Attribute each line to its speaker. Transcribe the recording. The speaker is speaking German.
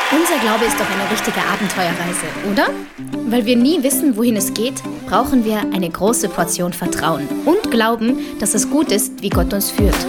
Speaker 1: Unser Glaube ist doch eine richtige Abenteuerreise, oder? Weil wir nie wissen, wohin es geht, brauchen wir eine große Portion Vertrauen und Glauben, dass es gut ist, wie Gott uns führt.